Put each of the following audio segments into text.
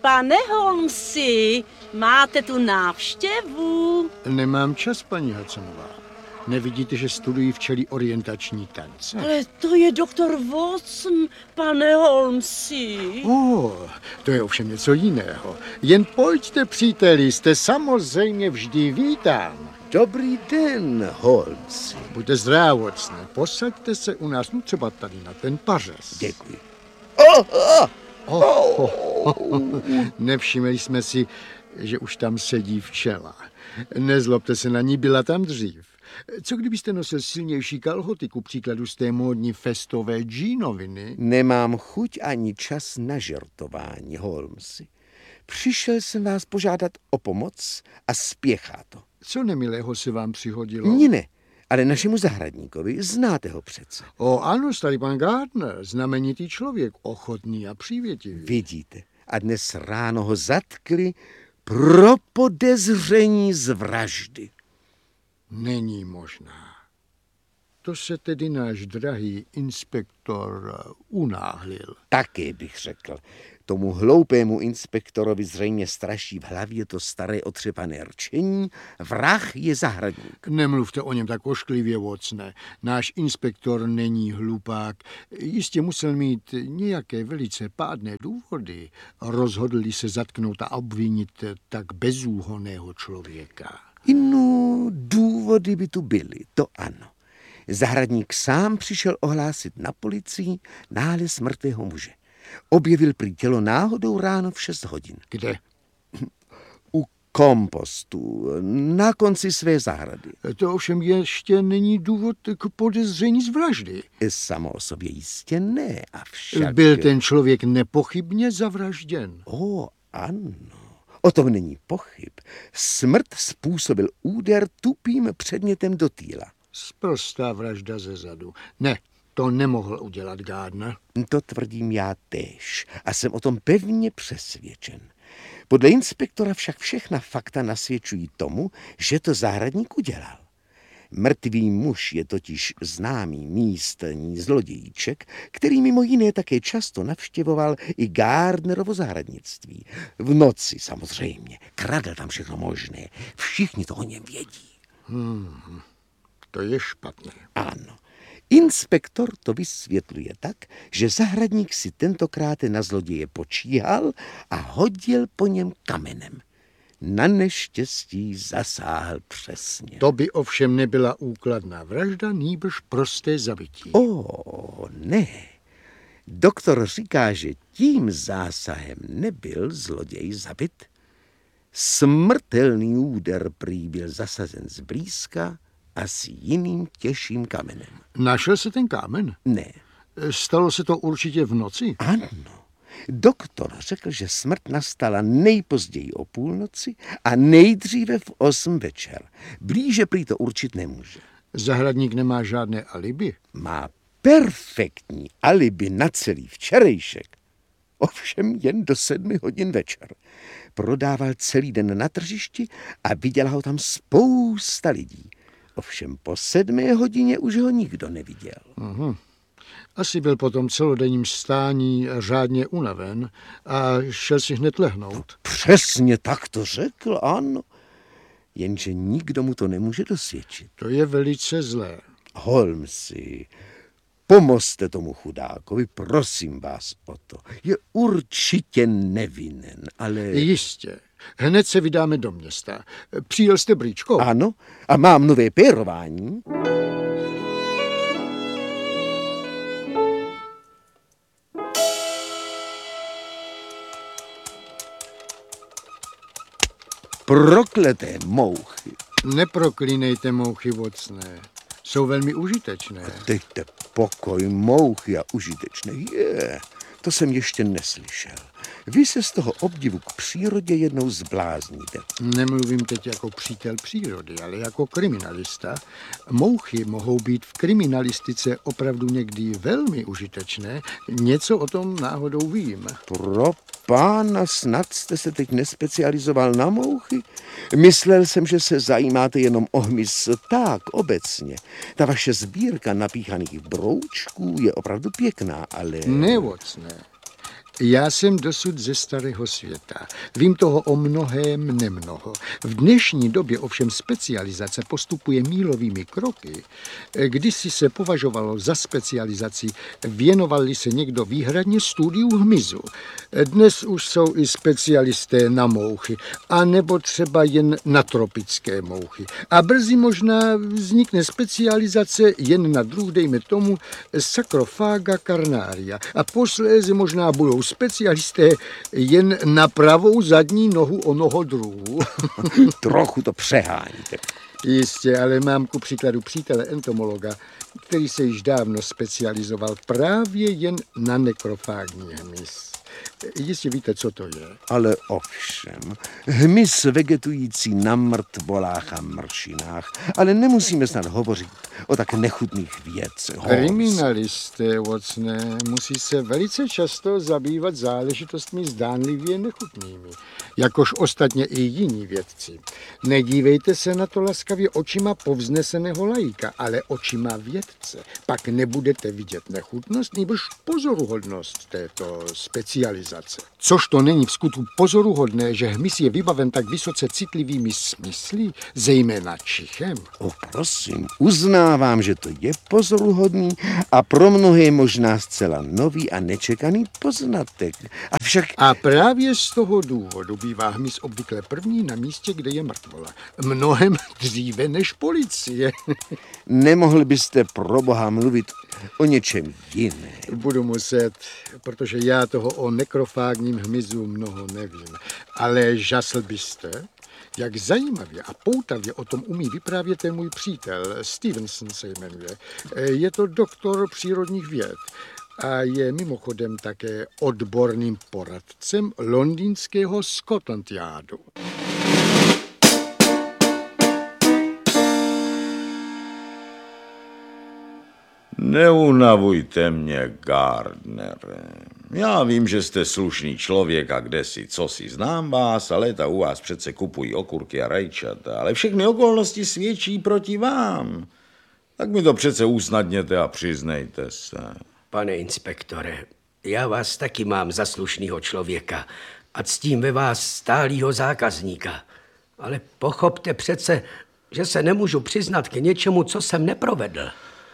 Pane Holmesi, máte tu návštěvu? Nemám čas, paní Hudsonová. Nevidíte, že studuji včelí orientační tance? Ale to je doktor Watson, pane Holmesi. To je ovšem něco jiného. Jen pojďte, příteli, jste samozřejmě vždy vítán. Dobrý den, Holmes. Buďte zdravotní, posaďte se u nás, třeba tady na ten pařez. Děkuji. Nevšimli jsme si, že už tam sedí včela. Nezlobte se na ní, byla tam dřív. Co kdybyste nosil silnější kalhoty, ku příkladu z té módní festové džínoviny? Nemám chuť ani čas na žertování, Holmesi. Přišel jsem vás požádat o pomoc a spěchá to. Co nemilého se vám přihodilo? Ne, ale našemu zahradníkovi, znáte ho přece. Ano, starý pan Gardner, znamenitý člověk, ochotný a přívětivý. Vidíte, a dnes ráno ho zatkli pro podezření z vraždy. Není možná. To se tedy náš drahý inspektor unáhlil. Taky bych řekl. Tomu hloupému inspektorovi zřejmě straší v hlavě to staré otřepané rčení. Vrah je zahradník. Nemluvte o něm tak ošklivě, Watsone. Náš inspektor není hlupák. Jistě musel mít nějaké velice pádné důvody. Rozhodli se zatknout a obvinit tak bezúhonného člověka. Důvody by tu byly, to ano. Zahradník sám přišel ohlásit na policii nález mrtvého muže. Objevil prý tělo náhodou ráno v 6 hodin. Kde? U kompostu, na konci své zahrady. To ovšem ještě není důvod k podezření z vraždy. Samo o sobě jistě ne, avšak... Byl ten člověk nepochybně zavražděn. Ano. O tom není pochyb. Smrt způsobil úder tupým předmětem do týla. Sprostá vražda ze zadu. Ne, to nemohl udělat Gardner. To tvrdím já též a jsem o tom pevně přesvědčen. Podle inspektora však všechna fakta nasvědčují tomu, že to zahradník udělal. Mrtvý muž je totiž známý místní zlodějíček, který mimo jiné také často navštěvoval i Gardnerovo zahradnictví. V noci samozřejmě. Kradl tam všechno možné. Všichni to o něm vědí. To je špatné. Ano. Inspektor to vysvětluje tak, že zahradník si tentokrát na zloděje počíhal a hodil po něm kamenem. Na neštěstí zasáhl přesně. To by ovšem nebyla úkladná vražda, nýbrž prosté zabití. Ne. Doktor říká, že tím zásahem nebyl zloděj zabit. Smrtelný úder prý byl zasazen zblízka a s jiným těžším kamenem. Našel se ten kámen? Ne. Stalo se to určitě v noci? Ano. Doktor řekl, že smrt nastala nejpozději o půlnoci a nejdříve v 8 večer. Blíže prý to určit nemůže. Zahradník nemá žádné alibi? Má perfektní alibi na celý včerejšek. Ovšem jen do 7 hodin večer. Prodával celý den na tržišti a viděla ho tam spousta lidí. Ovšem po 7 hodině už ho nikdo neviděl. Asi byl po tom celodenním stání řádně unaven a šel si hned lehnout. Přesně tak to řekl, ano. Jenže nikdo mu to nemůže dosvědčit. To je velice zlé. Holmesi, pomozte tomu chudákovi, prosím vás o to. Je určitě nevinen, ale... Jistě. Hned se vydáme do města. Přijel jste brýčkou? Ano, a mám nové pérování. Prokleté mouchy. Neproklínejte mouchy, Watsone. Jsou velmi užitečné. Dejte pokoj, mouchy a užitečné. To jsem ještě neslyšel. Vy se z toho obdivu k přírodě jednou zblázníte. Nemluvím teď jako přítel přírody, ale jako kriminalista. Mouchy mohou být v kriminalistice opravdu někdy velmi užitečné. Něco o tom náhodou vím. Pro pána, snad jste se teď nespecializoval na mouchy? Myslel jsem, že se zajímáte jenom o hmyz tak obecně. Ta vaše sbírka napíchaných broučků je opravdu pěkná, ale... Ne, Watsone. Já jsem dosud ze starého světa. Vím toho o mnohém nemnoho. V dnešní době ovšem specializace postupuje mílovými kroky. Kdysi se považovalo za specializaci, věnoval se někdo výhradně studiu hmyzu. Dnes už jsou i specialisté na mouchy, anebo třeba jen na tropické mouchy. A brzy možná vznikne specializace jen na druh, dejme tomu, Sacrophaga carnaria. A posléze možná budou specialisté jen na pravou zadní nohu onoho druhu. Trochu to přeháníte. Jistě, ale mám ku příkladu přítele entomologa, který se již dávno specializoval právě jen na nekrofágní hmyz. Jistě víte, co to je. Ale ovšem, hmyz vegetující na mrtvolách a mršinách, ale nemusíme snad hovořit o tak nechutných věcech. Kriminalisté, Watsone, musí se velice často zabývat záležitostmi zdánlivě nechutnými, jakož ostatně i jiní vědci. Nedívejte se na to laskavě očima povzneseného laika, ale očima vědce. Pak nebudete vidět nechutnost, nýbrž pozoruhodnost této specializace. Což to není v skutku pozoruhodné, že hmyz je vybaven tak vysoce citlivými smysly, zejména čichem? Prosím, uznávám, že to je pozoruhodný a pro mnohé možná zcela nový a nečekaný poznatek. A právě z toho důvodu bývá hmyz obvykle první na místě, kde je mrtvola. Mnohem dříve než policie. Nemohl byste pro boha mluvit o něčem jiném? Budu muset, protože já toho o nekrofágním hmyzu mnoho nevím. Ale žasl byste, jak zajímavě a poutavě o tom umí vyprávět ten můj přítel, Stevenson se jmenuje. Je to doktor přírodních věd a je mimochodem také odborným poradcem londýnského Scotland Yardu. Neunavujte mě, Gardnere. Já vím, že jste slušný člověk a kdesi cosi znám vás a léta u vás přece kupují okurky a rajčata, ale všechny okolnosti svědčí proti vám. Tak mi to přece usnadněte a přiznejte se. Pane inspektore, já vás taky mám za slušnýho člověka a ctím ve vás stálýho zákazníka. Ale pochopte přece, že se nemůžu přiznat k něčemu, co jsem neprovedl.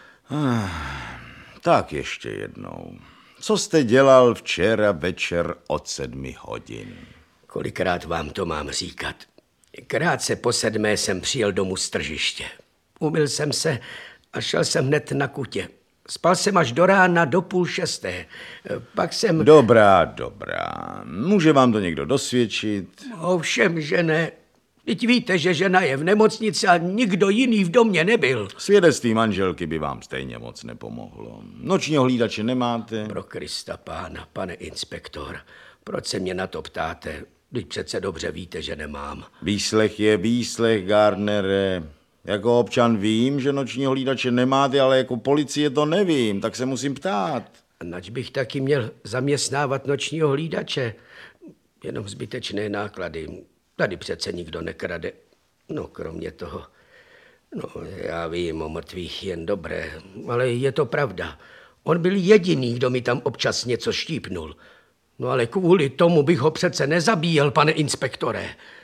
Tak ještě jednou. Co jste dělal včera večer od 7 hodin? Kolikrát vám to mám říkat? Krátce po 7 jsem přijel domů z tržiště. Umyl jsem se a šel jsem hned na kutě. Spal jsem až do rána do 5:30. Pak jsem... Dobrá. Může vám to někdo dosvědčit? Ovšem, že ne. Teď víte, že žena je v nemocnici a nikdo jiný v domě nebyl. Svědectví manželky by vám stejně moc nepomohlo. Nočního hlídače nemáte? Pro Krista pána, pane inspektor, proč se mě na to ptáte? Teď přece dobře víte, že nemám. Výslech je výslech, Gardnere. Jako občan vím, že nočního hlídače nemáte, ale jako policie to nevím, tak se musím ptát. Nač bych taky měl zaměstnávat nočního hlídače? Jenom zbytečné náklady. Tady přece nikdo nekrade. No, kromě toho. No, já vím o mrtvých jen dobré, ale je to pravda. On byl jediný, kdo mi tam občas něco štípnul. No ale kvůli tomu bych ho přece nezabíjel, pane inspektore.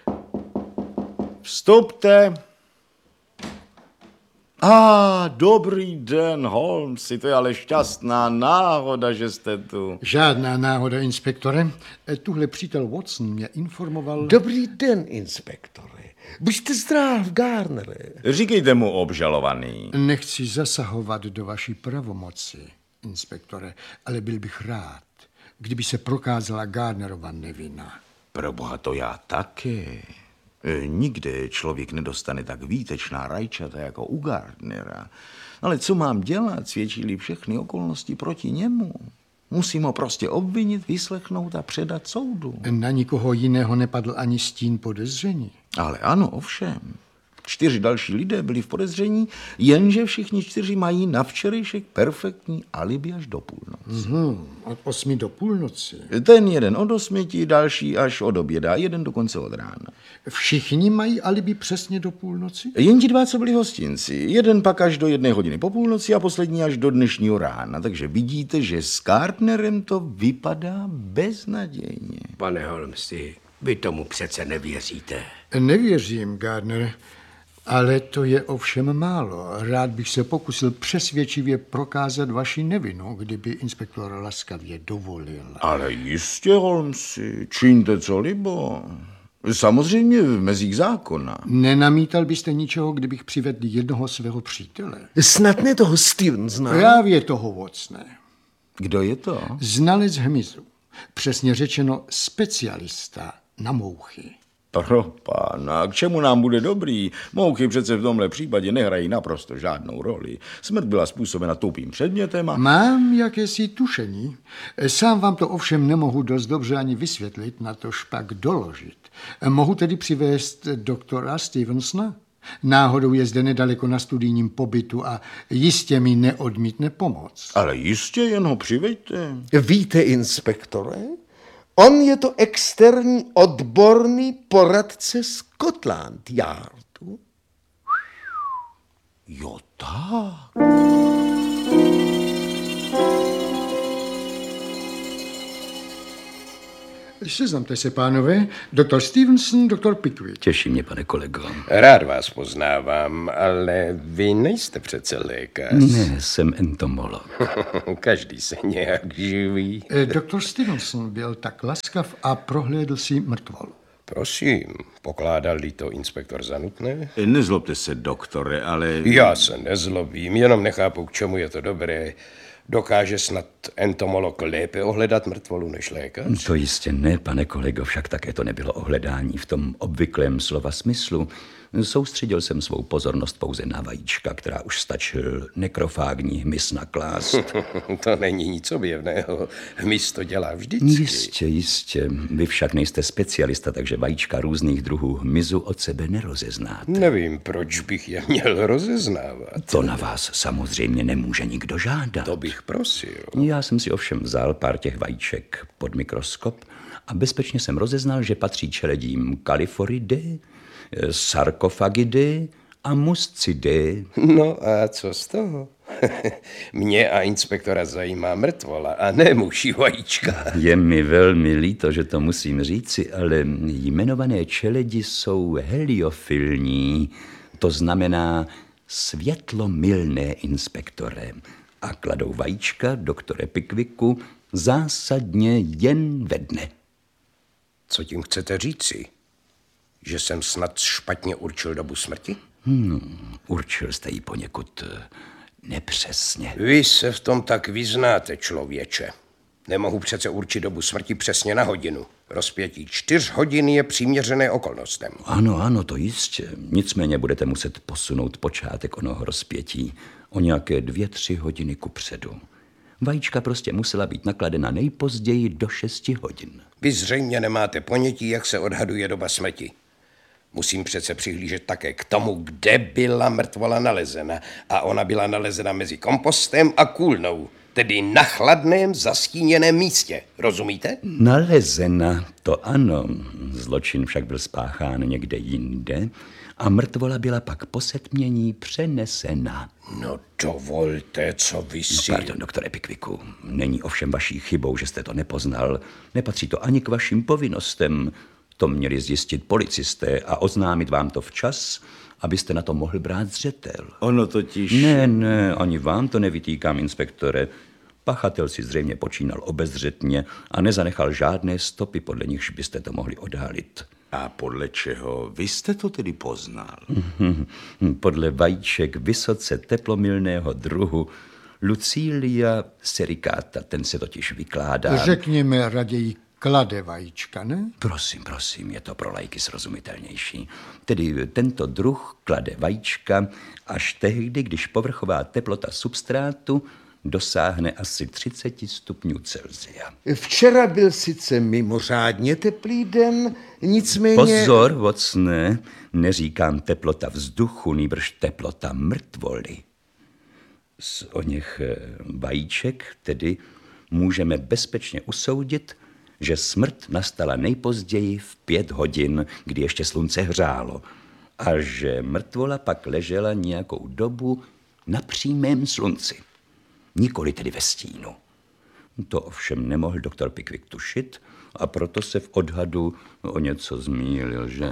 Vstupte. Dobrý den, Holmesi, to je ale šťastná náhoda, že jste tu. Žádná náhoda, inspektore. Tuhle přítel Watson mě informoval... Dobrý den, inspektore. Buďte zdrav, Gardnere. Říkejte mu obžalovaný. Nechci zasahovat do vaší pravomoci, inspektore, ale byl bych rád, kdyby se prokázala Gardnerova nevina. Proboha, to já taky. Nikde člověk nedostane tak výtečná rajčata jako u Gardnera. Ale co mám dělat, svědčí-li všechny okolnosti proti němu? Musím ho prostě obvinit, vyslechnout a předat soudu. Na nikoho jiného nepadl ani stín podezření. Ale ano, ovšem. 4 další lidé byli v podezření, jenže všichni 4 mají na včerejšek perfektní alibi až do půlnoci. Od 8 do půlnoci. Ten jeden od 8, další až od oběda, jeden dokonce od rána. Všichni mají alibi přesně do půlnoci? Jen ti 2, co byli hostinci. Jeden pak až do 1 hodiny po půlnoci a poslední až do dnešního rána. Takže vidíte, že s Gardnerem to vypadá beznadějně. Pane Holmesi, vy tomu přece nevěříte. Nevěřím, Gardner, ale to je ovšem málo. Rád bych se pokusil přesvědčivě prokázat vaši nevinu, kdyby inspektor laskavě dovolil. Ale jistě, Holmesi, čiňte co libo. Samozřejmě v mezích zákona. Nenamítal byste ničeho, kdybych přivedl jednoho svého přítele? Snad ne toho Stevensona. Právě toho, Watsone. Kdo je to? Znalec hmyzu. Přesně řečeno specialista na mouchy. Pro pána, k čemu nám bude dobrý? Mouchy přece v tomhle případě nehrají naprosto žádnou roli. Smrt byla způsobena tupým předmětem a... Mám jakési tušení. Sám vám to ovšem nemohu dost dobře ani vysvětlit, natož pak doložit. Mohu tedy přivést doktora Stevensona? Náhodou je zde nedaleko na studijním pobytu a jistě mi neodmítne pomoc. Ale jistě, jen ho přiveďte. Víte, inspektore, on je to externí odborný poradce Scotland Yardu. Jo, tak. Seznamte se, pánové. Doktor Stevenson, doktor Pickwick. Těší mě, pane kolego. Rád vás poznávám, ale vy nejste přece lékař. Ne, jsem entomolog. Každý se nějak živí. Doktor Stevenson byl tak laskav a prohlédl si mrtvolu. Prosím, pokládal-li to inspektor za nutné? Nezlobte se, doktore, ale... Já se nezlobím, jenom nechápu, k čemu je to dobré. Dokáže snad entomolog lépe ohledat mrtvolu než lékař? To jistě ne, pane kolego, však také to nebylo ohledání v tom obvyklém slova smyslu. Soustředil jsem svou pozornost pouze na vajíčka, která už stačil nekrofágní hmyz naklást. To není nic objevného. Hmyz to dělá vždycky. Jistě. Vy však nejste specialista, takže vajíčka různých druhů hmyzu od sebe nerozeznáte. Nevím, proč bych je měl rozeznávat. To na vás samozřejmě nemůže nikdo žádat. To bych prosil. Já jsem si ovšem vzal pár těch vajíček pod mikroskop a bezpečně jsem rozeznal, že patří čeledím Califoridae, Sarcophagidae a Muscidae. No a co z toho? Mě a inspektora zajímá mrtvola a ne muší vajíčka. Je mi velmi líto, že to musím říci, ale jmenované čeledi jsou heliofilní, to znamená světlomilné, inspektore, a kladou vajíčka, doktore Pickwicku, zásadně jen ve dne. Co tím chcete říci? Že jsem snad špatně určil dobu smrti? Určil jste ji poněkud nepřesně. Vy se v tom tak vyznáte, člověče. Nemohu přece určit dobu smrti přesně na hodinu. Rozpětí 4 hodin je přiměřené okolnostem. Ano, to jistě. Nicméně budete muset posunout počátek onoho rozpětí o nějaké 2-3 hodiny kupředu. Vajíčka prostě musela být nakladena nejpozději do 6 hodin. Vy zřejmě nemáte ponětí, jak se odhaduje doba smrti. Musím přece přihlížet také k tomu, kde byla mrtvola nalezena. A ona byla nalezena mezi kompostem a kůlnou, tedy na chladném, zastíněném místě. Rozumíte? Nalezena, to ano. Zločin však byl spáchán někde jinde a mrtvola byla pak po setmění přenesena. No dovolte, co vy si... Pardon, doktore Pickwicku. Není ovšem vaší chybou, že jste to nepoznal. Nepatří to ani k vašim povinnostem. To měli zjistit policisté a oznámit vám to včas, abyste na to mohl brát zřetel. Ono totiž... Ne, ani vám to nevytýkám, inspektore. Pachatel si zřejmě počínal obezřetně a nezanechal žádné stopy, podle nichž byste to mohli odhalit. A podle čeho vy jste to tedy poznal? Podle vajíček vysoce teplomilného druhu Lucilia sericata, ten se totiž vykládá... Řekněme raději klade vajíčka, ne? Prosím, je to pro laiky srozumitelnější. Tedy tento druh klade vajíčka až tehdy, když povrchová teplota substrátu dosáhne asi 30 stupňů Celsia. Včera byl sice mimořádně teplý den, nicméně... Pozor, Watsone, neříkám teplota vzduchu, nýbrž teplota mrtvoly. Z oněch vajíček tedy můžeme bezpečně usoudit, že smrt nastala nejpozději v 5 hodin, kdy ještě slunce hřálo, a že mrtvola pak ležela nějakou dobu na přímém slunci, nikoli tedy ve stínu. To ovšem nemohl doktor Pickwick tušit, a proto se v odhadu o něco zmýlil, že...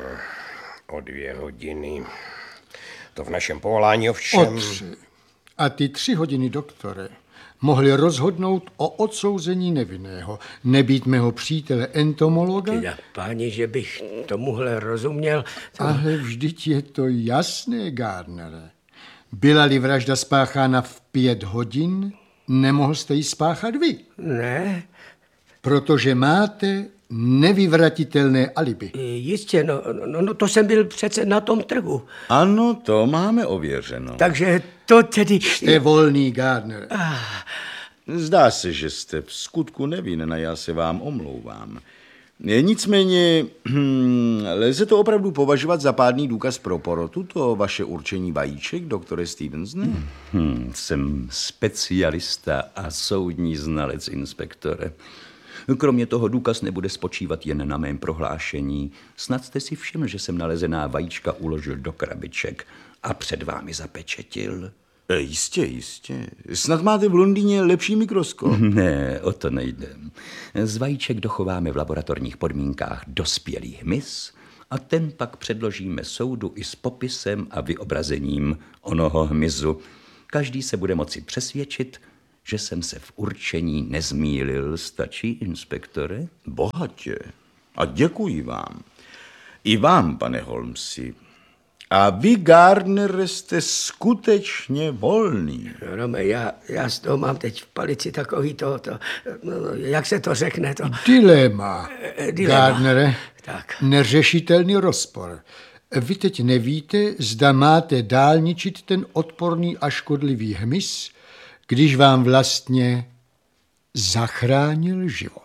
O 2 hodiny. To v našem povolání ovšem... A ty 3 hodiny, doktore, mohli rozhodnout o odsouzení nevinného, nebýt mého přítele entomologa? Teda, páni, že bych tomuhle rozuměl... Ale vždyť je to jasné, Gardnere. Byla-li vražda spáchána v 5 hodin, nemohl jste ji spáchat vy. Ne? Protože máte nevyvratitelné alibi. Jistě, no to jsem byl přece na tom trhu. Ano, to máme ověřeno. Takže to tedy... Jste volný, Gardner. Zdá se, že jste v skutku nevinen a já se vám omlouvám. Nicméně, lze to opravdu považovat za pádný důkaz pro porotu, to vaše určení vajíček, doktore Stevens, ne? Jsem specialista a soudní znalec, inspektore. Kromě toho důkaz nebude spočívat jen na mém prohlášení. Snad jste si všiml, že jsem nalezená vajíčka uložil do krabiček a před vámi zapečetil. Jistě. Snad máte v Londýně lepší mikroskop. Ne, o to nejde. Z vajíček dochováme v laboratorních podmínkách dospělý hmyz a ten pak předložíme soudu i s popisem a vyobrazením onoho hmyzu. Každý se bude moci přesvědčit, že jsem se v určení nezmýlil. Stačí, inspektore? Bohatě. A děkuji vám. I vám, pane Holmesi. A vy, Gardner, jste skutečně volný. Rome, já z toho mám teď v palici takový to jak se to řekne? Dilema, Gardnere. Tak. Neřešitelný rozpor. Vy teď nevíte, zda máte dál ničit ten odporný a škodlivý hmyz, když vám vlastně zachránil život.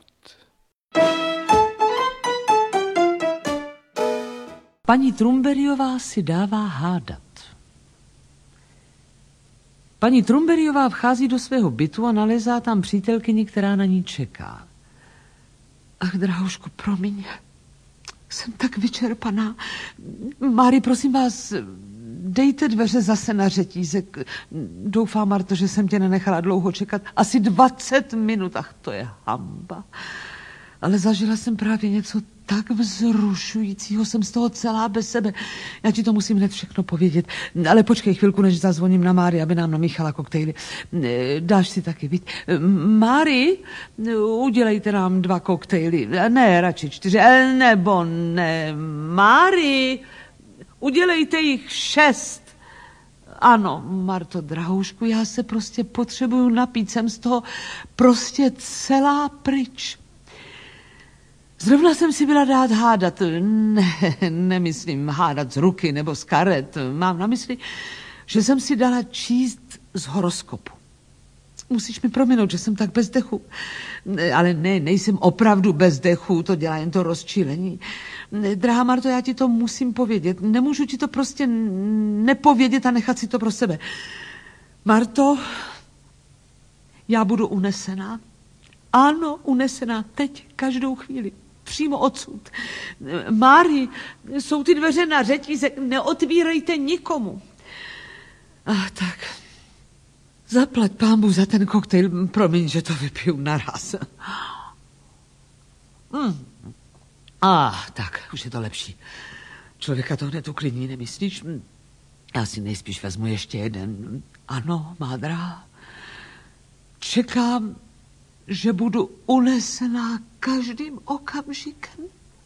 Paní Trumberiová si dává hádat. Paní Trumberiová vchází do svého bytu a nalézá tam přítelkyni, která na ní čeká. Ach, drahušku, promiň. Jsem tak vyčerpaná. Mári, prosím vás, dejte dveře zase na řetízek. Doufám, Marto, že jsem tě nenechala dlouho čekat. Asi 20 minut, ach, to je hanba. Ale zažila jsem právě něco tak vzrušujícího, jsem z toho celá bez sebe. Já ti to musím hned všechno povědět. Ale počkej chvilku, než zazvoním na Mári, aby nám namíchala koktejly. Dáš si taky, viď? Mári, udělejte nám 2 koktejly. Ne, radši 4, nebo ne. Mári, udělejte jich 6. Ano, Marto, drahoušku, já se prostě potřebuju napít. Jsem z toho prostě celá pryč. Zrovna jsem si byla dát hádat. Nemyslím hádat z ruky nebo z karet. Mám na mysli, že jsem si dala číst z horoskopu. Musíš mi prominout, že jsem tak bez dechu. Ale ne, nejsem opravdu bez dechu, to dělá jen to rozčílení. Drahá Marto, já ti to musím povědět. Nemůžu ti to prostě nepovědět a nechat si to pro sebe. Marto, já budu unesená. Ano, unesená teď, každou chvíli. Přímo odsud. Mári, jsou ty dveře na řetízek, neotvírejte nikomu. Tak. Zaplať pánbůh za ten koktejl. Promiň, že to vypiju naraz. Tak, už je to lepší. Člověka to hned uklidní, nemyslíš? Já si nejspíš vezmu ještě jeden. Ano, má drahá. Čekám, že budu unesená každým okamžikem.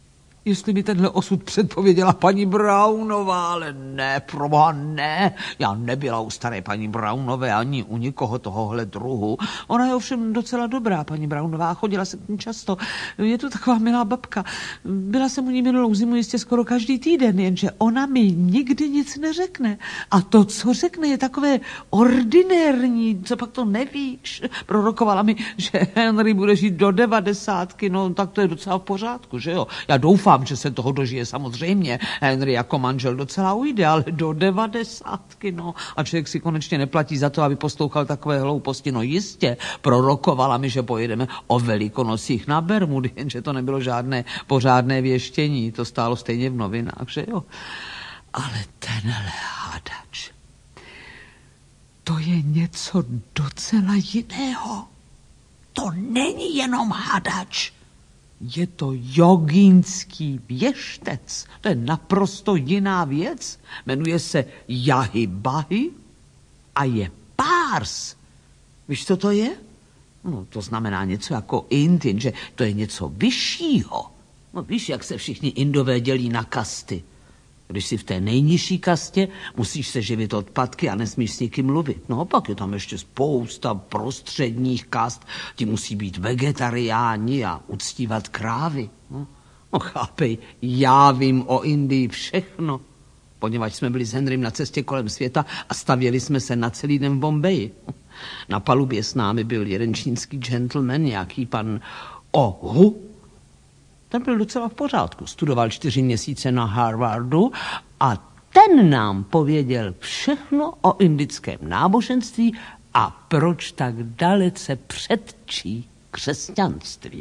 Jestli mi tenhle osud předpověděla paní Brownová, ale ne, proboha ne. Já nebyla u staré paní Brownové ani u nikoho tohohle druhu. Ona je ovšem docela dobrá, paní Brownová, chodila se k ní často. Je to taková milá babka. Byla jsem u ní minulou zimu jistě skoro každý týden, jenže ona mi nikdy nic neřekne. A to, co řekne, je takové ordinérní, co pak to nevíš. Prorokovala mi, že Henry bude žít do 90, no tak to je docela v pořádku, že jo? Já doufám, že se toho dožije samozřejmě. Henry jako manžel docela ujde, ale do 90, no. A člověk si konečně neplatí za to, aby poslouchal takové hlouposti. No jistě, prorokovala mi, že pojedeme o Velikonocích na Bermudy, jenže to nebylo žádné pořádné věštění. To stálo stejně v novinách, že jo? Ale tenhle hadač, to je něco docela jiného. To není jenom hadač. Je to jogínský věštec. To je naprosto jiná věc. Jmenuje se Yahi Bahi a je párs. Víš, co to je? No, to znamená něco jako Indin, že to je něco vyššího. No, víš, jak se všichni Indové dělí na kasty. Když jsi v té nejnižší kastě, musíš se živit odpadky a nesmíš s nikým mluvit. No, pak je tam ještě spousta prostředních kast. Ti musí být vegetariáni a uctívat krávy. No chápej, já vím o Indii všechno. Poněvadž jsme byli s Henrym na cestě kolem světa a stavěli jsme se na celý den v Bombeji. Na palubě s námi byl jeden čínský gentleman, nějaký pan Ohu. Ten byl docela v pořádku. Studoval 4 měsíce na Harvardu a ten nám pověděl všechno o indickém náboženství a proč tak dalece předčí křesťanství.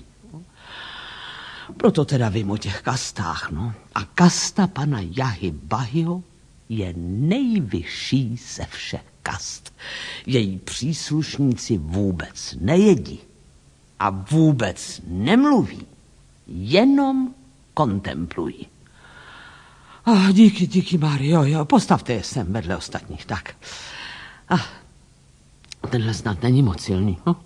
Proto teda vím o těch kastách, no. A kasta pana Yahi Bahiho je nejvyšší ze všech kast. Její příslušníci vůbec nejedí a vůbec nemluví. Jenom kontemplují. Díky, Mario, jo, postavte je sem vedle ostatních, tak. Tenhle snad není moc silný, no?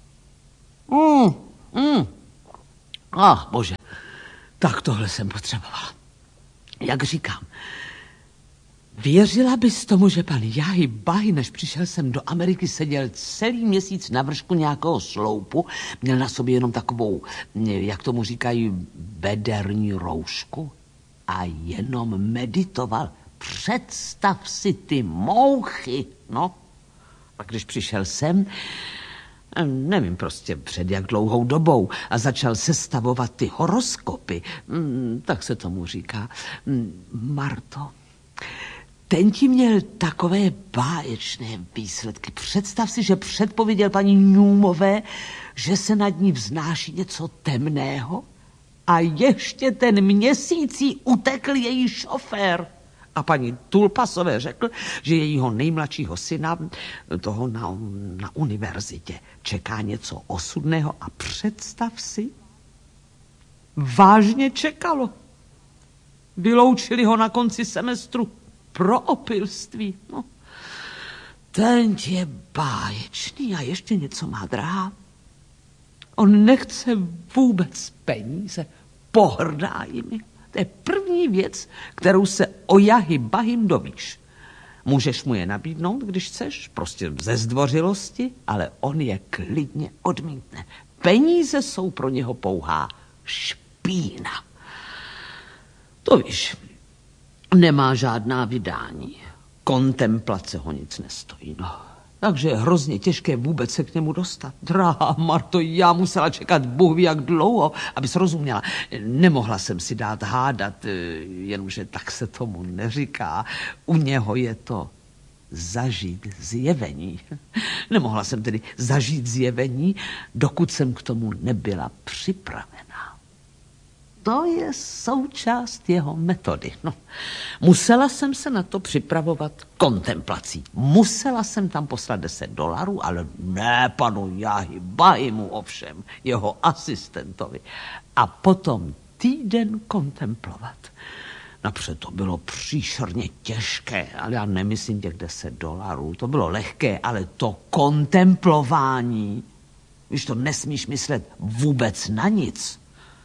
Bože, tak tohle jsem potřebovala. Jak říkám, věřila bys tomu, že pan Yahi Bahi, než přišel sem do Ameriky, seděl celý měsíc na vršku nějakého sloupu, měl na sobě jenom takovou, jak tomu říkají, bederní roušku a jenom meditoval. Představ si ty mouchy, no. A když přišel sem, nevím prostě před jak dlouhou dobou, a začal sestavovat ty horoskopy, tak se tomu říká, Marto, ten ti měl takové báječné výsledky. Představ si, že předpověděl paní Newmové, že se nad ní vznáší něco temného a ještě ten měsíc jí utekl její šofér. A paní Tulpasové řekl, že jejího nejmladšího syna, toho na univerzitě, čeká něco osudného a představ si, vážně čekalo. Vyloučili ho na konci semestru pro opilství. No. Ten je báječný a ještě něco má drahá. On nechce vůbec peníze, pohrdá jimi. To je první věc, kterou se o Yahi Bahim dovíš. Můžeš mu je nabídnout, když chceš, prostě ze zdvořilosti, ale on je klidně odmítne. Peníze jsou pro něho pouhá špína. To víš, nemá žádná vydání. Kontemplace ho nic nestojí, no. Takže je hrozně těžké vůbec se k němu dostat. Drahá Marto, já musela čekat Bůh ví jak dlouho, abys rozuměla. Nemohla jsem si dát hádat, jenomže tak se tomu neříká. U něho je to zažít zjevení. Nemohla jsem tedy zažít zjevení, dokud jsem k tomu nebyla připravená. To je součást jeho metody. No. Musela jsem se na to připravovat kontemplací. Musela jsem tam poslat $10, ale ne panu Yahi Bahimu ovšem, jeho asistentovi. A potom týden kontemplovat. Napřed to bylo příšerně těžké, ale já nemyslím těch $10. To bylo lehké, ale to kontemplování, když to nesmíš myslet vůbec na nic.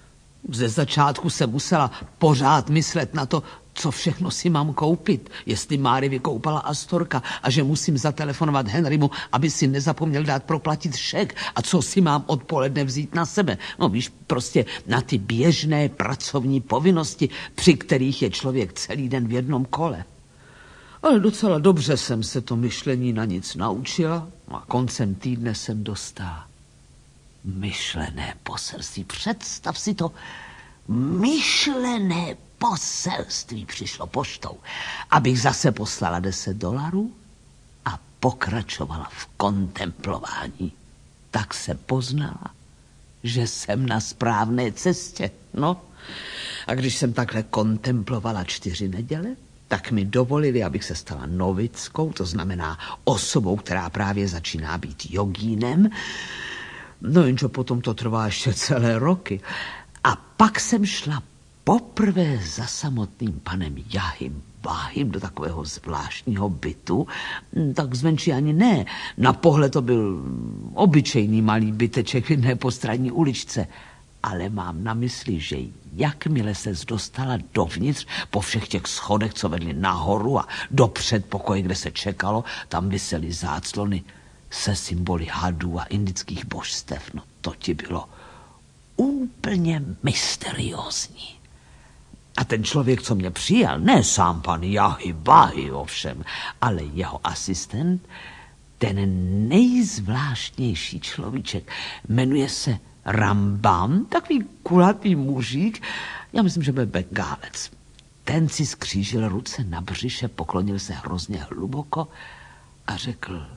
Ze začátku jsem musela pořád myslet na to, co všechno si mám koupit, jestli Máry vykoupala Astorka a že musím zatelefonovat Henrymu, aby si nezapomněl dát proplatit šek a co si mám odpoledne vzít na sebe. No víš, prostě na ty běžné pracovní povinnosti, při kterých je člověk celý den v jednom kole. Ale docela dobře jsem se to myšlení na nic naučila a koncem týdne jsem dostala myšlené poselství. Představ si to, myšlené poselství přišlo poštou, abych zase poslala $10 a pokračovala v kontemplování. Tak se poznala, že jsem na správné cestě. No, a když jsem takhle kontemplovala 4 neděle, tak mi dovolili, abych se stala novickou, to znamená osobou, která právě začíná být jogínem. No jenže potom to trvá ještě celé roky. A pak jsem šla poprvé za samotným panem Jahym Bahym do takového zvláštního bytu, tak zvenčí ani ne. Na pohled to byl obyčejný malý byteček v jedné postranní uličce. Ale mám na mysli, že jakmile ses dostala dovnitř po všech těch schodech, co vedly nahoru a do předpokoje, kde se čekalo, tam visely záclony se symboly hadů a indických božstev. No to ti bylo úplně mysteriózní. A ten člověk, co mě přijal, ne sám pan Jahy Bahy ovšem, ale jeho asistent, ten nejzvláštnější človíček, jmenuje se Rambam, takový kulatý mužík, já myslím, že byl Bengálec. Ten si skřížil ruce na břiše, poklonil se hrozně hluboko a řekl: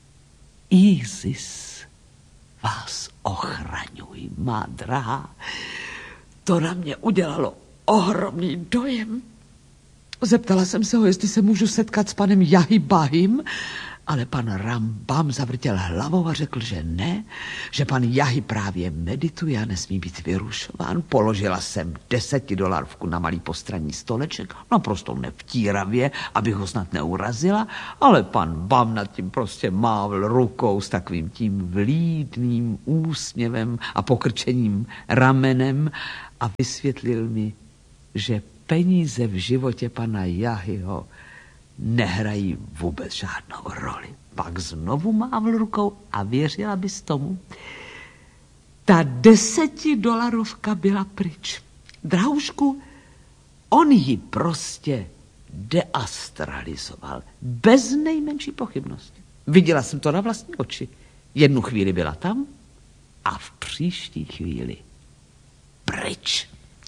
Isis vás ochraňuj, má drahá. To na mě udělalo ohromný dojem. Zeptala jsem se ho, jestli se můžu setkat s panem Jahy Bahym, ale pan Rambam zavrtěl hlavou a řekl, že ne, že pan Jahy právě medituje a nesmí být vyrušován. Položila jsem $10 na malý postranní stoleček, naprosto nevtíravě, abych ho snad neurazila, ale pan Bam nad tím prostě mávl rukou s takovým tím vlídným úsměvem a pokrčením ramenem a vysvětlil mi, že peníze v životě pana Jahyho nehrají vůbec žádnou roli. Pak znovu mávl rukou a věřila bys tomu, ta $10 byla pryč. Drahušku, on ji prostě deastralizoval. Bez nejmenší pochybnosti. Viděla jsem to na vlastní oči. Jednu chvíli byla tam a v příští chvíli pryč.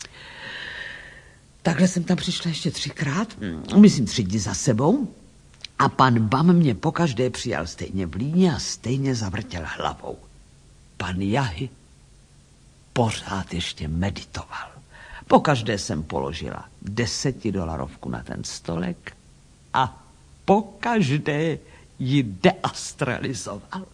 Takhle jsem tam přišla ještě 3krát, myslím 3 dny za sebou, a pan Bam mě pokaždé přijal stejně v líně a stejně zavrtěl hlavou. Pan Jahy pořád ještě meditoval. Pokaždé jsem položila $10 na ten stolek a pokaždé ji deastralizoval.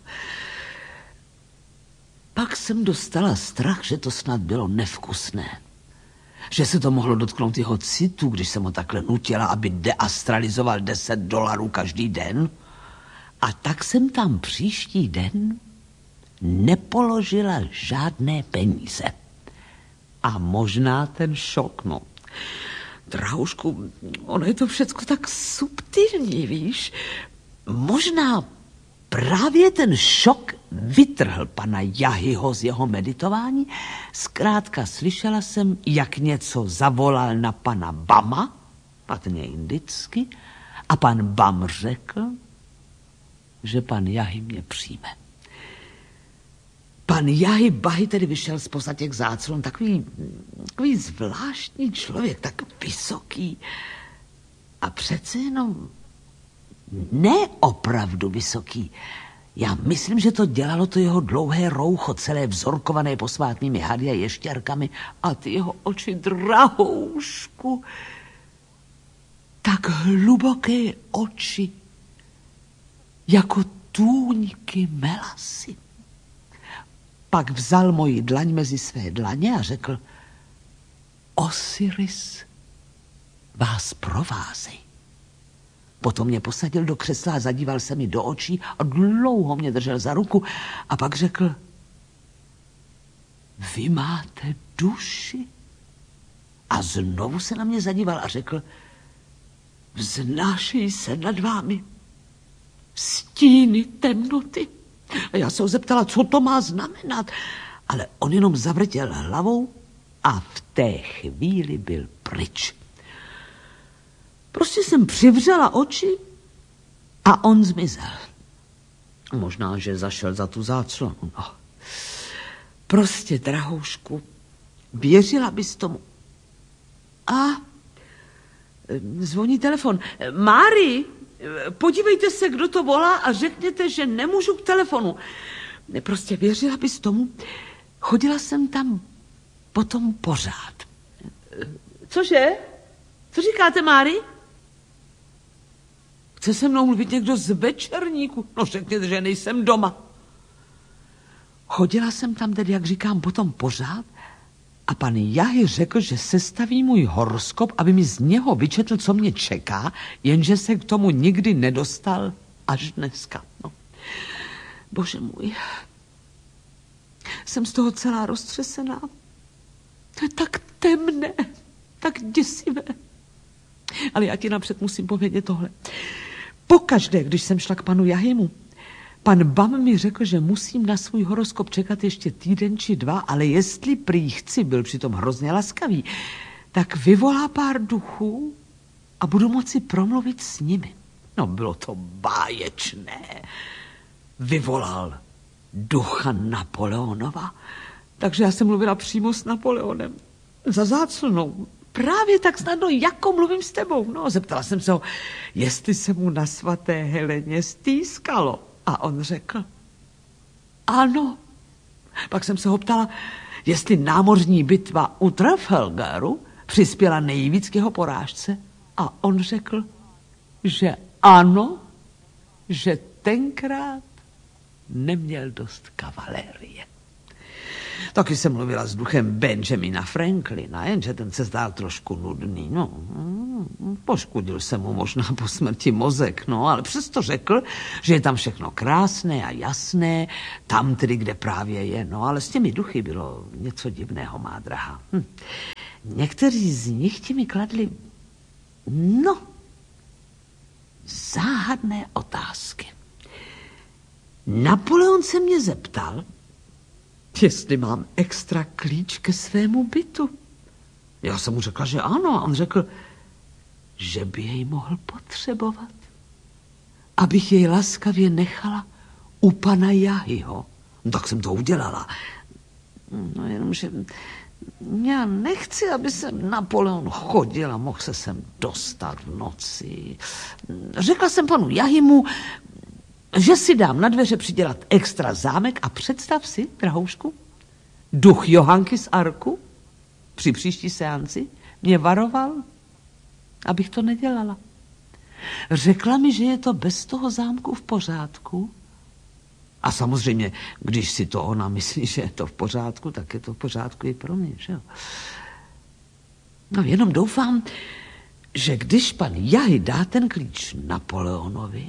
Pak jsem dostala strach, že to snad bylo nevkusné. Že se to mohlo dotknout jeho citu, když jsem ho takhle nutila, aby deastralizoval $10 každý den. A tak jsem tam příští den nepoložila žádné peníze. A možná ten šok, no. Drahušku, ono je to všecko tak subtilní, víš. Možná právě ten šok vytrhl pana Jahyho z jeho meditování. Zkrátka slyšela jsem, jak něco zavolal na pana Bama, patrně indicky, a pan Bam řekl, že pan Jahy mě přijme. Pan Jahy Bahy tedy vyšel zpoza těch záclon, takový zvláštní člověk, tak vysoký. A přece jenom ne opravdu vysoký. Já myslím, že to dělalo to jeho dlouhé roucho, celé vzorkované posvátnými hady a ještěrkami, a ty jeho oči, drahoušku, tak hluboké oči, jako tůňky melasy. Pak vzal moji dlaň mezi své dlaně a řekl: Osiris vás provázej. Potom mě posadil do křesla a zadíval se mi do očí a dlouho mě držel za ruku a pak řekl: Vy máte duši? A znovu se na mě zadíval a řekl, vznášejí se nad vámi stíny temnoty. A já se ho zeptala, co to má znamenat. Ale on jenom zavrtěl hlavou a v té chvíli byl pryč. Prostě jsem přivřela oči a on zmizel. Možná, že zašel za tu záclonu. No. Prostě, drahoušku, věřila bys tomu. A zvoní telefon. Mári, podívejte se, kdo to volá a řekněte, že nemůžu k telefonu. Prostě věřila bys tomu. Chodila jsem tam potom pořád. Cože? Co říkáte, Mári? Chce se mnou mluvit někdo z večerníku? No řekněte, že nejsem doma. Chodila jsem tam tedy, jak říkám, potom pořád a pan Jahy řekl, že sestaví můj horoskop, aby mi z něho vyčetl, co mě čeká, jenže se k tomu nikdy nedostal až dneska. No. Bože můj, jsem z toho celá roztřesená. To je tak temné, tak děsivé. Ale já ti napřed musím povědět tohle. Pokaždé, když jsem šla k panu Jahymu, pan Bam mi řekl, že musím na svůj horoskop čekat ještě týden či dva, ale jestli prý chci, byl přitom hrozně laskavý, tak vyvolá pár duchů a budu moci promluvit s nimi. No, bylo to báječné. Vyvolal ducha Napoleonova, takže já jsem mluvila přímo s Napoleonem. Za záclnou. Právě tak snadno, jako mluvím s tebou. No, zeptala jsem se ho, jestli se mu na svaté Heleně stýskalo. A on řekl, ano. Pak jsem se ho ptala, jestli námořní bitva u Trafalgaru přispěla nejvíc k jeho porážce. A on řekl, že ano, že tenkrát neměl dost kavalérie. Taky jsem mluvila s duchem Benjamina Franklina, jenže ten se zdál trošku nudný. No, poškodil se mu možná po smrti mozek, no, ale přesto řekl, že je tam všechno krásné a jasné, tam tedy, kde právě je. No, ale s těmi duchy bylo něco divného, má drahá. Někteří z nich ti mi kladli, no, záhadné otázky. Napoleon se mě zeptal, jestli mám extra klíč ke svému bytu. Já jsem mu řekla, že ano. A on řekl, že by jej mohl potřebovat. Abych jej laskavě nechala u pana Jahyho. No, tak jsem to udělala. No jenomže já nechci, aby sem Napoleon chodil a mohl se sem dostat v noci. Řekla jsem panu Jahymu, že si dám na dveře přidělat extra zámek a představ si, drahoušku, duch Johanky z Arku při příští seanci mě varoval, abych to nedělala. Řekla mi, že je to bez toho zámku v pořádku. A samozřejmě, když si to ona myslí, že je to v pořádku, tak je to v pořádku i pro mě, že jo? No jenom doufám, že když pan Jahy dá ten klíč Napoleonovi,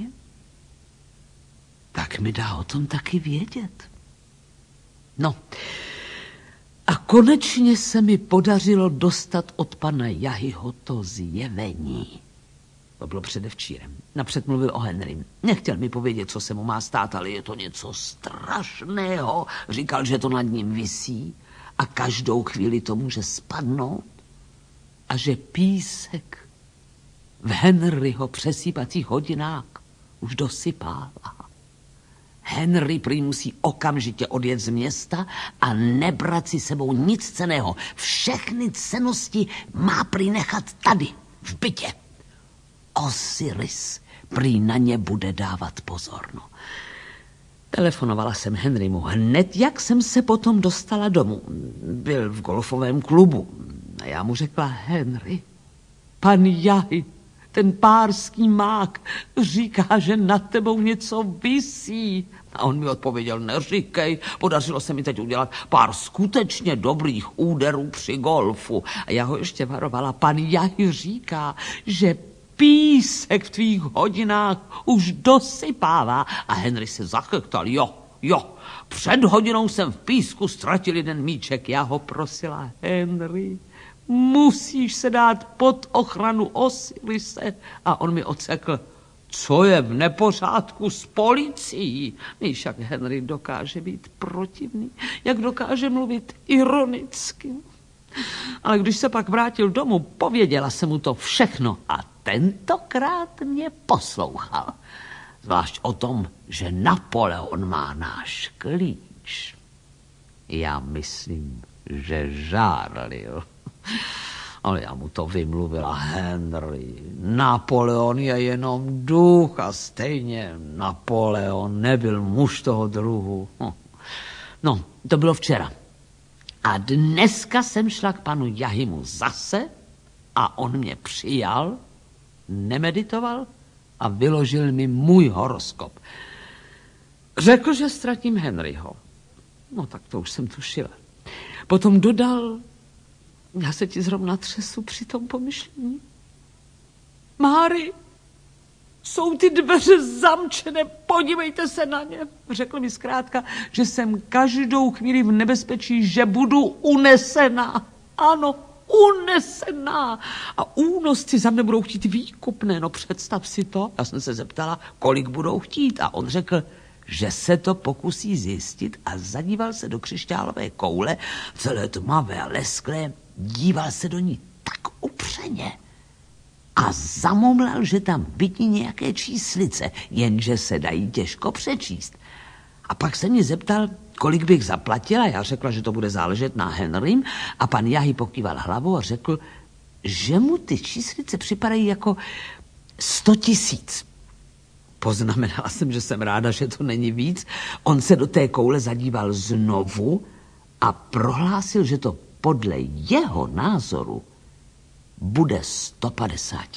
tak mi dá o tom taky vědět. No, a konečně se mi podařilo dostat od pana Jahyho to zjevení. To bylo předevčírem. Napřed mluvil o Henrym. Nechtěl mi povědět, co se mu má stát, ale je to něco strašného. Říkal, že to nad ním visí a každou chvíli to může spadnout a že písek v Henryho přesýpacích hodinách už dosypává. Henry prý musí okamžitě odjet z města a nebrat si sebou nic cenného. Všechny cennosti má prý nechat tady, v bytě. Osiris prý na ně bude dávat pozor. No. Telefonovala jsem Henrymu hned, jak jsem se potom dostala domů. Byl v golfovém klubu. A já mu řekla, Henry, pan Jahy, ten párský mák, říká, že nad tebou něco visí. A on mi odpověděl, neříkej, podařilo se mi teď udělat pár skutečně dobrých úderů při golfu. A já ho ještě varovala, pan Jahy říká, že písek v tvých hodinách už dosypává. A Henry se zachechtal, jo, před hodinou jsem v písku ztratil jeden míček. Já ho prosila, Henry, musíš se dát pod ochranu Osirise. A on mi odsekl, co je v nepořádku s policií. Víš, jak Henry dokáže být protivný, jak dokáže mluvit ironicky. Ale když se pak vrátil domů, pověděla jsem mu to všechno a tentokrát mě poslouchal. Zvlášť o tom, že Napoleon má náš klíč. Já myslím, že žárlil. Ale já mu to vymluvila, Henry. Napoleon je jenom duch a stejně Napoleon nebyl muž toho druhu. No, to bylo včera. A dneska jsem šla k panu Jahimu zase a on mě přijal, nemeditoval a vyložil mi můj horoskop. Řekl, že ztratím Henryho. No tak to už jsem tušila. Potom dodal, já se ti zrovna třesu při tom pomyšlení. Máry, jsou ty dveře zamčené, podívejte se na ně. Řekl mi zkrátka, že jsem každou chvíli v nebezpečí, že budu unesená. Ano, unesená. A únosci za mne budou chtít výkupné. No představ si to. Já jsem se zeptala, kolik budou chtít. A on řekl, že se to pokusí zjistit a zadíval se do křišťálové koule, celé tmavé a lesklé, díval se do ní tak upřeně a zamumlal, že tam vidí nějaké číslice, jenže se dají těžko přečíst. A pak se mě zeptal, kolik bych zaplatila. Já řekla, že to bude záležet na Henrym a pan Jahy pokýval hlavou a řekl, že mu ty číslice připadají jako 100 000. Poznamenala jsem, že jsem ráda, že to není víc. On se do té koule zadíval znovu a prohlásil, že to podle jeho názoru bude 150 000.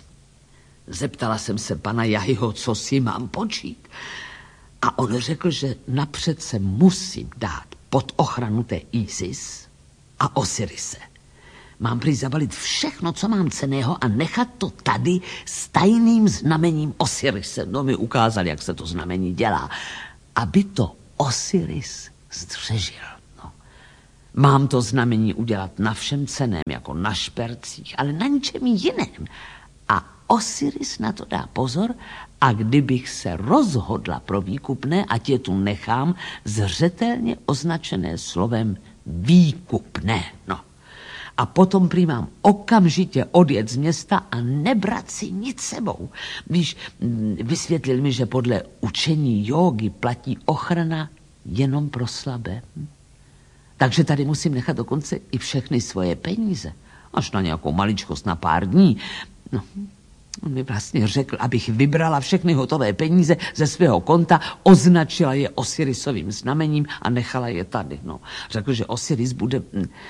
Zeptala jsem se pana Jahyho, co si mám počít. A on řekl, že napřed se musím dát pod ochranu té Isis a Osirise. Mám prý zabalit všechno, co mám cenného a nechat to tady s tajným znamením Osirise. No mi ukázali, jak se to znamení dělá. Aby to Osiris zdřežil. No. Mám to znamení udělat na všem cenném, jako na špercích, ale na ničem jiném. A Osiris na to dá pozor a kdybych se rozhodla pro výkupné, ať je tu nechám zřetelně označené slovem výkupné. No. A potom prý mám okamžitě odjet z města a nebrat si nic sebou. Víš, vysvětlil mi, že podle učení jógy platí ochrana jenom pro slabé. Takže tady musím nechat dokonce i všechny svoje peníze. Až na nějakou maličkost na pár dní. No, on mi vlastně řekl, abych vybrala všechny hotové peníze ze svého konta, označila je Osirisovým znamením a nechala je tady. No, řekl, že Osiris bude...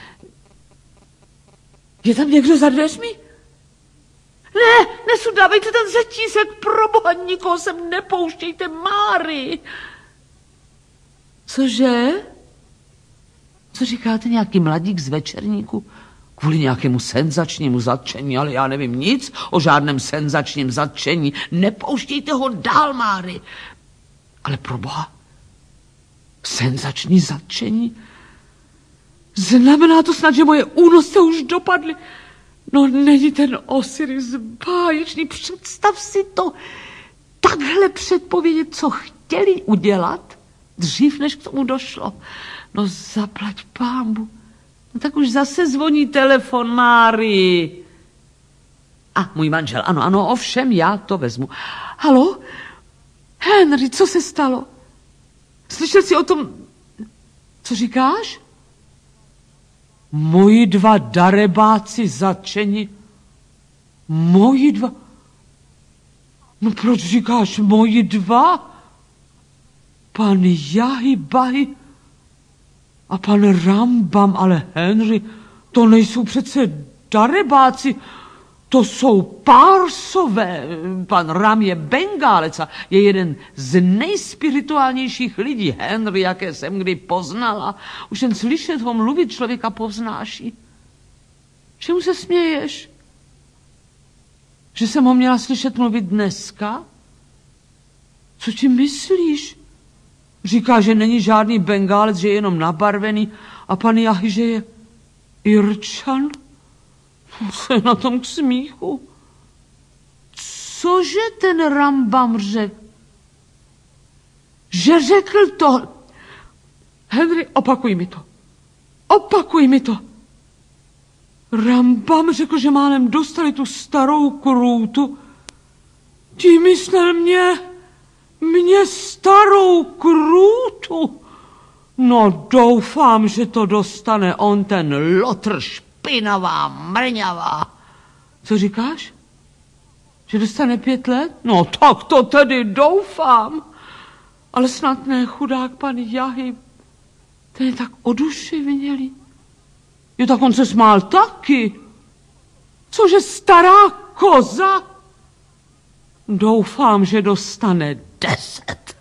Je tam někdo za dveřmi? Ne, nesudávejte ten řetízek, proboha, nikoho sem nepouštějte, Máry. Cože? Co říkáte, nějaký mladík z večerníku? Kvůli nějakému senzačnímu zatčení, ale já nevím nic o žádném senzačním zatčení. Nepouštějte ho dál, Máry. Ale proboha, senzační zatčení? Znamená to snad, že moje únosce už dopadly. No není ten Osiris báječný, představ si to. Takhle předpovědět, co chtěli udělat, dřív než k tomu došlo. No zaplať pánbu. No tak už zase zvoní telefon, Máry. A můj manžel, ano, ovšem, já to vezmu. Haló? Henry, co se stalo? Slyšel jsi o tom... Co říkáš? Moji 2 darebáci zatčeni. Moji 2... No proč říkáš moji 2? Pan Jahy Bahy a pan Rambam, ale Henry, to nejsou přece darebáci, to jsou Pársové. Pan Ram je Bengálec a je jeden z nejspirituálnějších lidí, Henry, jaké jsem kdy poznala. Už jen slyšet ho mluvit člověka povznáší. Čemu se směješ? Že jsem ho měla slyšet mluvit dneska? Co ti myslíš? Říká, že není žádný Bengálec, že je jenom nabarvený a pan Jahy, že je Irčan? Co je na tom k smíchu? Cože ten Rambam řekl? Že řekl to... Henry, opakuj mi to. Opakuj mi to. Rambam řekl, že málem dostali tu starou krůtu. Tím myslel mě starou krůtu. No doufám, že to dostane on, ten lotr, špinavá, mrňavá. Co říkáš? Že dostane 5 let? No tak to tedy doufám. Ale snad ne, chudák pan Jahy. Ten je tak oduševnělý. Jo, tak on se smál taky. Cože stará koza? Doufám, že dostane 10.